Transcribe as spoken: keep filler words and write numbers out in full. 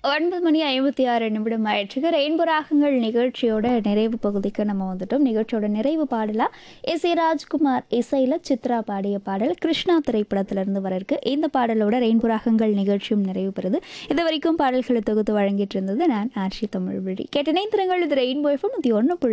ஒன்பது மணி ஐம்பத்தி ஆறு நிமிடம் ஆயிடுச்சுக்கு. ரெயின்போ ராகங்கள் நிகழ்ச்சியோட நிறைவு பகுதிக்கு நம்ம வந்துட்டோம். நிகழ்ச்சியோட நிறைவு பாடலா எஸ் ஏ ராஜ்குமார் இசையில் சித்ரா பாடிய பாடல் கிருஷ்ணா திரைப்படத்திலிருந்து வர இருக்கு. இந்த பாடலோட ரெயின்போ ராகங்கள் நிகழ்ச்சியும் நிறைவு பெறுது. இது வரைக்கும் பாடல்களை தொகுத்து வழங்கிட்டு இருந்தது நான் ஆர்ஷி தமிழ்வழி. கேட்ட நேத்திரங்கள் இது ரெயின்போ எஃப்எம் ஒன்று